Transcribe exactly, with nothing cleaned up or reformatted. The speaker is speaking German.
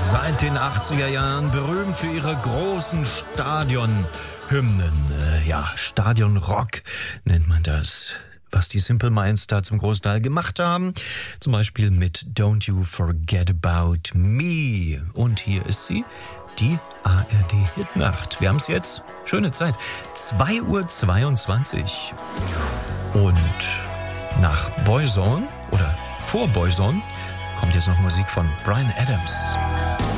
Seit den achtziger Jahren berühmt für ihre großen Stadionhymnen. Äh, ja, Stadionrock nennt man das. Was die Simple Minds da zum Großteil gemacht haben. Zum Beispiel mit Don't You Forget About Me. Und hier ist sie, die A R D-Hitnacht. Wir haben es jetzt. Schöne Zeit. zwei Uhr zweiundzwanzig. Und nach Boyzone oder vor Boyzone kommt jetzt noch Musik von Bryan Adams.